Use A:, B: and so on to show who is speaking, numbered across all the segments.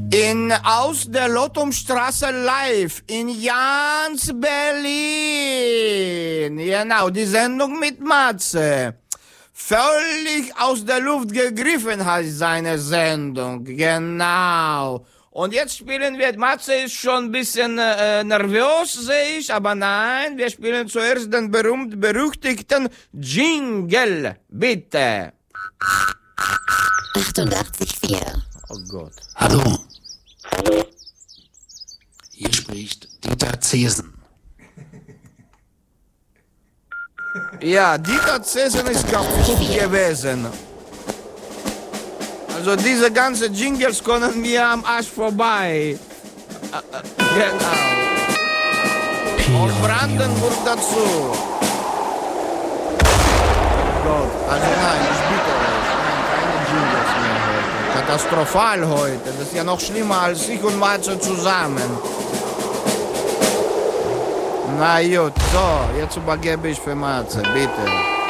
A: Aus der Lottumstraße live in Jans Berlin. Genau, die Sendung mit Matze. Völlig aus der Luft gegriffen heißt seine Sendung. Genau. Und jetzt spielen wir, Matze ist schon ein bisschen nervös, sehe ich, aber nein, wir spielen zuerst den berühmt-berüchtigten Jingle. Bitte.
B: 88,4.
A: Oh Gott.
C: Hallo. Hier spricht Dieter Zesen.
A: Ja, Dieter Zesen ist kaputt gewesen. Also diese ganzen Jingles kommen mir am Arsch vorbei. Genau. Und Brandenburg dazu. Gott, also nein, ich bitte euch. Nein, keine Jingles mehr heute. Katastrophal heute. Das ist ja noch schlimmer als ich und Matze zusammen. Na gut, so, jetzt übergebe ich für Matze, bitte.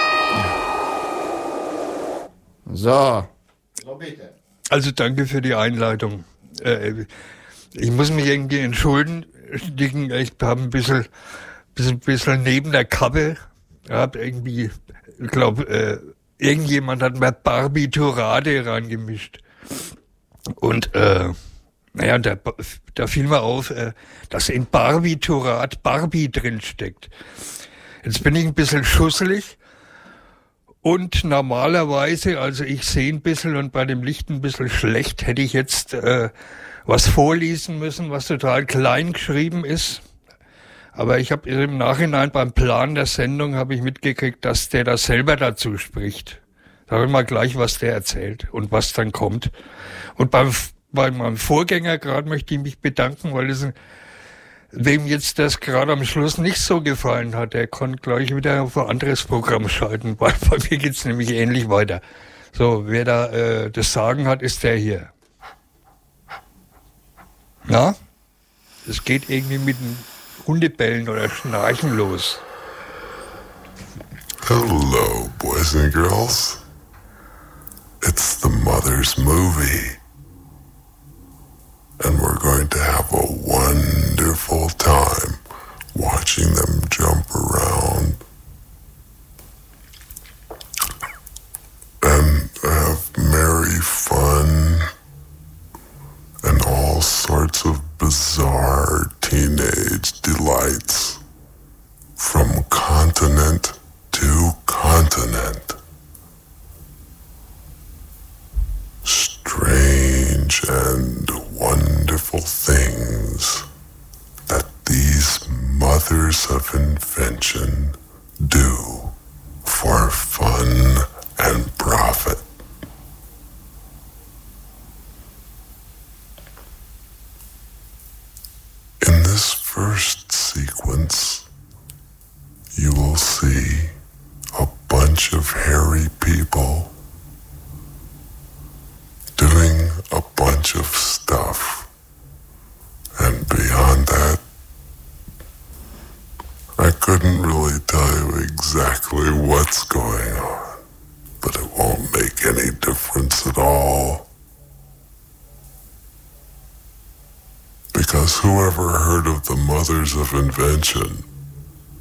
A: So. So, bitte.
D: Also danke für die Einleitung. Ich muss mich irgendwie entschuldigen. Ich habe ein bisschen neben der Kappe. Ich habe irgendwie, ich glaube, irgendjemand hat mir Barbiturate reingemischt. Und naja, da fiel mir auf, dass in Barbiturat Barbie drin steckt. Jetzt bin ich ein bisschen schusselig. Und normalerweise, also ich sehe ein bisschen und bei dem Licht ein bisschen schlecht, hätte ich jetzt was vorlesen müssen, was total klein geschrieben ist. Aber ich habe im Nachhinein beim Plan der Sendung habe ich mitgekriegt, dass der da selber dazu spricht. Da hören wir gleich, was der erzählt und was dann kommt. Und bei meinem Vorgänger gerade möchte ich mich bedanken, weil es wem jetzt das gerade am Schluss nicht so gefallen hat, der konnte gleich wieder auf ein anderes Programm schalten, weil bei mir geht's nämlich ähnlich weiter. So, wer da das Sagen hat, ist der hier. Na? Es geht irgendwie mit dem Hundebellen oder Schnarchen los.
E: Hello, boys and girls. It's the Mother's Movie. And we're going to have a wonderful time watching them jump around and have merry fun and all sorts of bizarre teenage delights from continent to continent. Strange and wonderful things that these mothers of invention do for fun and profit. In this first sequence, you will see a bunch of hairy people doing a bunch of stuff. And beyond that, I couldn't really tell you exactly what's going on, but it won't make any difference at all. Because whoever heard of the mothers of invention